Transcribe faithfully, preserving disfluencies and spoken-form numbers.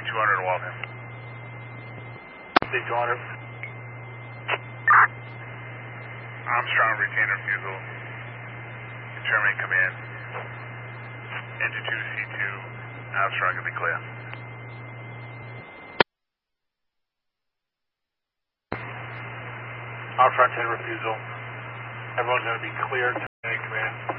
two hundred to Waltham. Stay two hundred. Armstrong, retain refusal. Terminate command. Engine two, C two. Armstrong can be clear. Armstrong ten refusal. Everyone's going to be cleared. Terminate command.